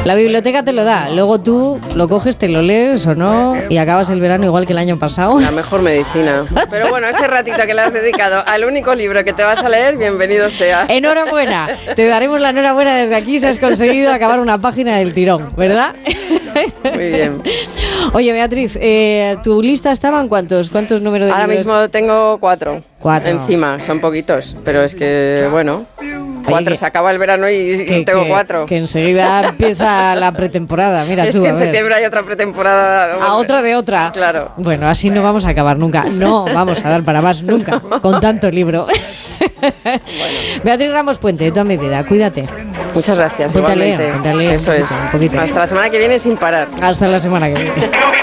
La biblioteca te lo da, luego tú lo coges, te lo lees o no y acabas el verano igual que el año pasado. La mejor medicina. Pero bueno, ese ratito que le has dedicado al único libro que te vas a leer, bienvenido sea. Enhorabuena, te daremos la enhorabuena desde aquí si has conseguido acabar una página del tirón, ¿verdad? Muy bien. Oye, Beatriz, ¿tu lista estaban cuántos números de Ahora libros? mismo tengo 4. 4. Encima, son poquitos, pero es que, bueno, 4, se acaba el verano y tengo 4. Que enseguida empieza la pretemporada, mira es tú, que a en ver. septiembre hay otra pretemporada. A otra de otra. Claro. Bueno, así no vamos a acabar nunca. No vamos a dar para más nunca, con tanto libro. Bueno. Beatriz Ramos Puente, de toda mi vida, cuídate. Muchas gracias, Ponte a leer, igualmente. ponte a leer Eso un es. poquito. Hasta la semana que viene sin parar. Hasta la semana que viene.